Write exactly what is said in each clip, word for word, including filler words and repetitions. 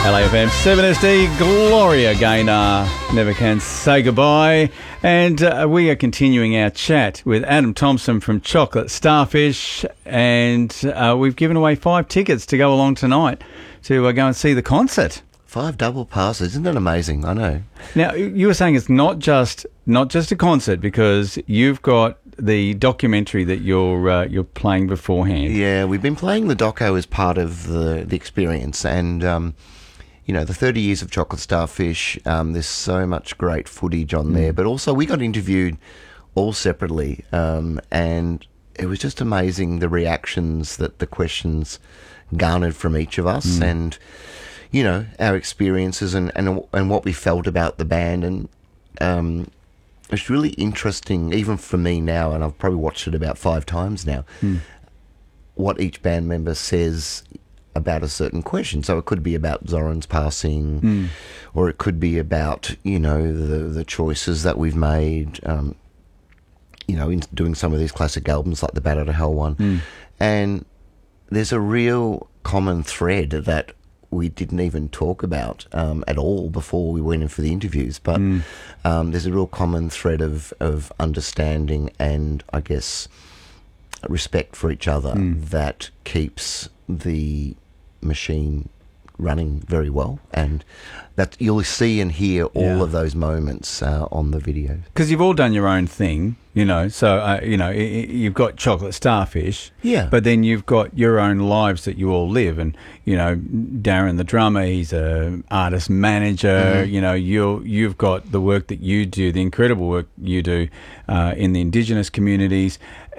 L A F M seven S D, Gloria Gaynor, never can say goodbye. And uh, we are continuing our chat with Adam Thompson from Chocolate Starfish, and uh, we've given away five tickets to go along tonight to uh, go and see the concert. Five double passes, isn't that amazing? I know. Now, you were saying it's not just not just a concert, because you've got the documentary that you're uh, you're playing beforehand. Yeah, we've been playing the doco as part of the the experience, and um, you know, the thirty years of Chocolate Starfish. Um, there's so much great footage on mm. there, but also we got interviewed all separately, um, and it was just amazing the reactions that the questions garnered from each of us, mm. and you know, our experiences and, and and what we felt about the band. And um, it's really interesting, even for me now, and I've probably watched it about five times now, mm. what each band member says about a certain question. So it could be about Zoran's passing, mm. or it could be about, you know, the, the choices that we've made, um, you know, in doing some of these classic albums like the Bat Out of Hell one. Mm. And there's a real common thread that we didn't even talk about um, at all before we went in for the interviews. But mm. um, there's a real common thread of, of understanding and, I guess, respect for each other mm. that keeps the machine running very well. And that you'll see and hear all yeah. of those moments uh, on the video. Because you've all done your own thing, you know, so, uh, you know, you've got Chocolate Starfish, yeah, but then you've got your own lives that you all live. And, you know, Darren, the drummer, he's a artist manager, mm-hmm. you know, you're, you've got the work that you do, the incredible work you do uh, in the Indigenous communities.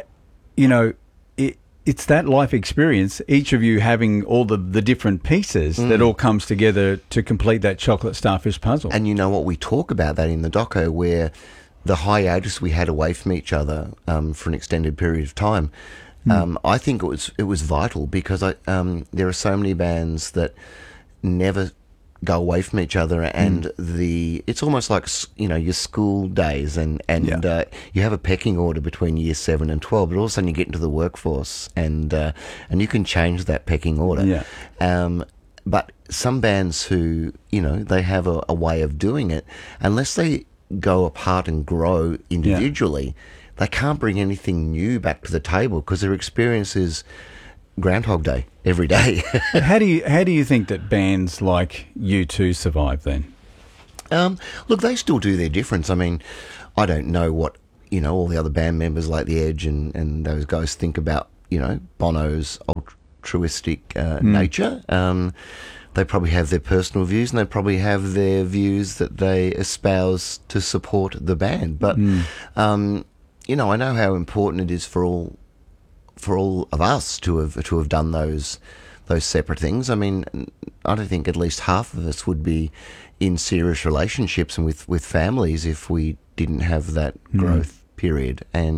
You know, it, it's that life experience, each of you having all the, the different pieces mm. that all comes together to complete that Chocolate Starfish puzzle. And you know what, we talk about that in the doco, where the hiatus we had away from each other um, for an extended period of time, mm. um, I think it was it was vital, because I um, there are so many bands that never go away from each other, and mm. the it's almost like, you know, your school days, and and yeah. uh, you have a pecking order between year seven and twelve, but all of a sudden you get into the workforce, and uh, and you can change that pecking order. Yeah. Um, but some bands who, you know, they have a, a way of doing it, unless they go apart and grow individually, yeah. they can't bring anything new back to the table, because their experience is Groundhog Day every day. How do you how do you think that bands like U two survive then? Um, look, they still do their difference. I mean, I don't know what, you know, all the other band members like The Edge and, and those guys think about, you know, Bono's altruistic uh, mm. nature. Um, they probably have their personal views, and they probably have their views that they espouse to support the band. But, mm. um, you know, I know how important it is for all for all of us to have to have done those those separate things. I mean, I don't think at least half of us would be in serious relationships and with, with families if we didn't have that growth mm. period. And